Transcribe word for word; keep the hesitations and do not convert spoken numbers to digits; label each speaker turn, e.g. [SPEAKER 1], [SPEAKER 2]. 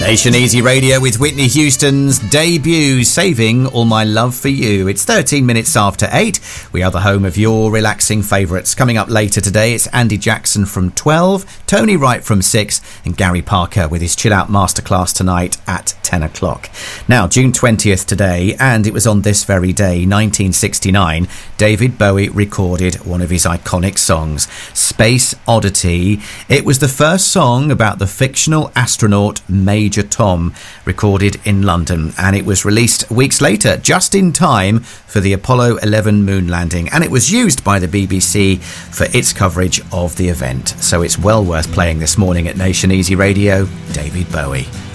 [SPEAKER 1] Nation Easy Radio with Whitney Houston's debut, Saving All My Love For You. It's thirteen minutes after eight. We are the home of your relaxing favourites. Coming up later today, it's Andy Jackson from twelve, Tony Wright from six, and Gary Parker with his Chill Out Masterclass tonight at ten o'clock. Now, June twentieth today, and it was on this very day, nineteen sixty-nine, David Bowie recorded one of his iconic songs, Space Oddity. It was the first song about the fictional astronaut Major Tom, recorded in London, and it was released weeks later, just in time for the Apollo eleven moon landing, and it was used by the B B C for its coverage of the event. So it's well worth playing this morning at Nation Easy Radio, David Bowie.